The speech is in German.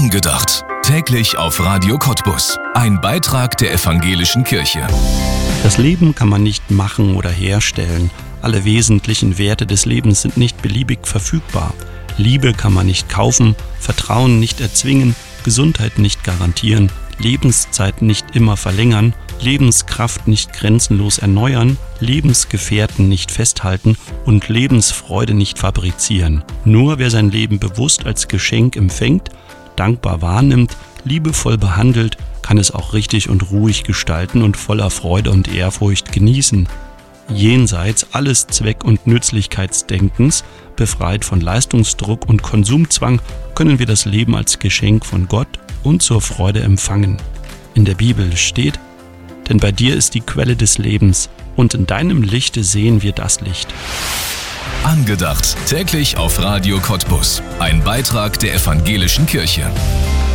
Angedacht. Täglich auf Radio Cottbus. Ein Beitrag der Evangelischen Kirche. Das Leben kann man nicht machen oder herstellen. Alle wesentlichen Werte des Lebens sind nicht beliebig verfügbar. Liebe kann man nicht kaufen, Vertrauen nicht erzwingen, Gesundheit nicht garantieren, Lebenszeit nicht immer verlängern, Lebenskraft nicht grenzenlos erneuern, Lebensgefährten nicht festhalten und Lebensfreude nicht fabrizieren. Nur wer sein Leben bewusst als Geschenk empfängt, dankbar wahrnimmt, liebevoll behandelt, kann es auch richtig und ruhig gestalten und voller Freude und Ehrfurcht genießen. Jenseits alles Zweck- und Nützlichkeitsdenkens, befreit von Leistungsdruck und Konsumzwang, können wir das Leben als Geschenk von Gott und zur Freude empfangen. In der Bibel steht: Denn bei dir ist die Quelle des Lebens, und in deinem Lichte sehen wir das Licht. Angedacht. Täglich auf Radio Cottbus. Ein Beitrag der Evangelischen Kirche.